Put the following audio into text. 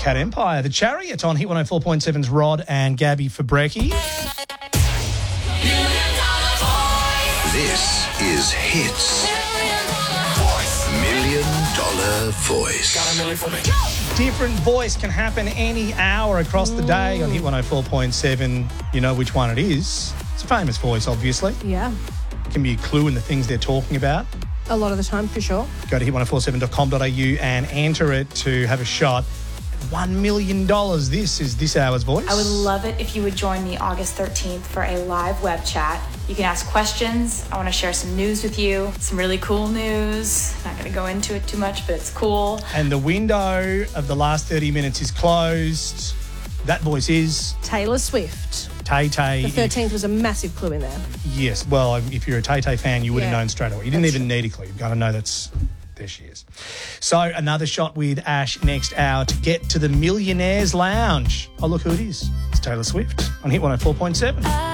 Cat Empire. The Chariot on Hit 104.7's Rod and Gabby Fabrecki. This is Hits $1 Million Voice. Got a million for me. Different voice can happen any hour across the day on Hit 104.7. You know which one it is. It's a famous voice, obviously. Yeah, Can be a clue in the things they're talking about. a lot of the time for sure. Go to hit1047.com.au and enter it to have a shot at $1 million. This is this hour's voice. I would love it if you would join me August 13th for a live web chat. You can ask questions. I want to share some news with you, some really cool news. Not going to go into it too much, but it's cool. And the window of the last 30 minutes is closed. That voice is Taylor Swift. Tay-Tay. The 13th was a massive clue in there. Yes, well, if you're a Tay-Tay fan, you would have Yeah. known straight away. You didn't even need a clue. You've got to know there she is. So another shot with Ash next hour to get to the Millionaires Lounge. Oh, look who it is. It's Taylor Swift on Hit 104.7.